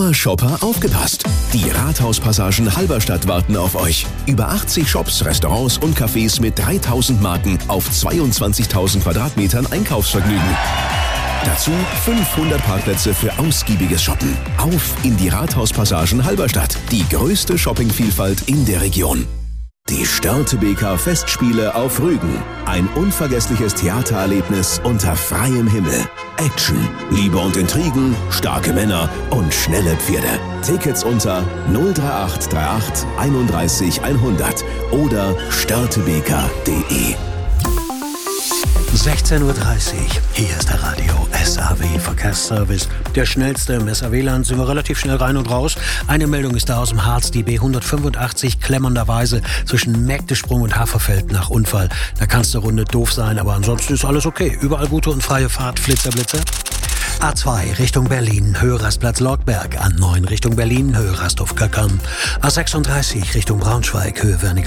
Aber Shopper, aufgepasst! Die Rathauspassagen Halberstadt warten auf euch. Über 80 Shops, Restaurants und Cafés mit 3000 Marken auf 22.000 Quadratmetern Einkaufsvergnügen. Dazu 500 Parkplätze für ausgiebiges Shoppen. Auf in die Rathauspassagen Halberstadt. Die größte Shoppingvielfalt in der Region. Die Störtebeker Festspiele auf Rügen. Ein unvergessliches Theatererlebnis unter freiem Himmel. Action, Liebe und Intrigen, starke Männer und schnelle Pferde. Tickets unter 03838 31 100 oder störtebeker.de. 16:30 Uhr, hier ist der Radio SAW Verkehrsservice. Der schnellste im SAW-Land, sind wir relativ schnell rein und raus. Eine Meldung ist da aus dem Harz, die B185 klemmenderweise zwischen Mägdesprung und Haferfeld nach Unfall. Da kann es eine Runde doof sein, aber ansonsten ist alles okay. Überall gute und freie Fahrt, Flitzer, Blitzer. A2 Richtung Berlin, Höhe Rastplatz Lortberg. A9 Richtung Berlin, Höhe Rasthof-Köckern. A36 Richtung Braunschweig, Höhe Wernigerode.